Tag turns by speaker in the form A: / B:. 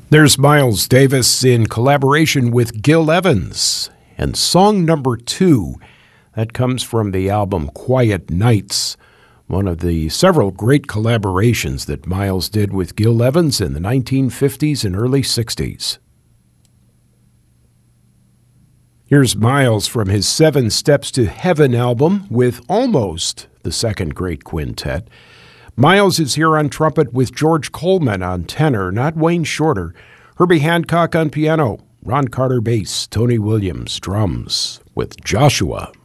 A: There's Miles Davis in collaboration with Gil Evans. And song number 2, that comes from the album Quiet Nights, one of the several great collaborations that Miles did with Gil Evans in the 1950s and early 60s. Here's Miles from his 7 Steps to Heaven album with Almost, the second great quintet. Miles is here on trumpet with George Coleman on tenor, not Wayne Shorter, Herbie Hancock on piano, Ron Carter bass, Tony Williams drums, with Joshua.